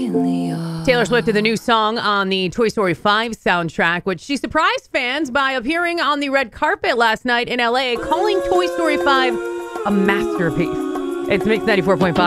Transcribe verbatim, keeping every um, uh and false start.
really are. Taylor Swift did the new song on the Toy Story five soundtrack, which she surprised fans by appearing on the red carpet last night in L A, calling Toy Story five a masterpiece. It's Mix ninety-four point five.